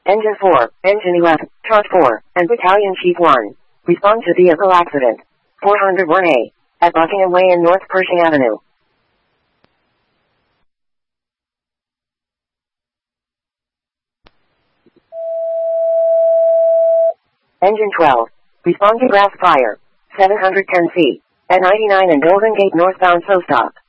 Engine 4, Engine 11, Chart 4, and Battalion Chief 1. Respond to vehicle accident. 401A. At Buckingham Way and North Pershing Avenue. Engine 12. Respond to grass fire. 710C. At 99 and Golden Gate northbound, so stop.